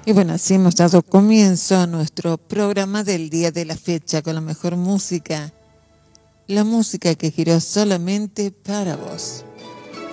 Y bueno, así hemos dado comienzo a nuestro programa del día de la fecha con la mejor música, la música que giró solamente para vos.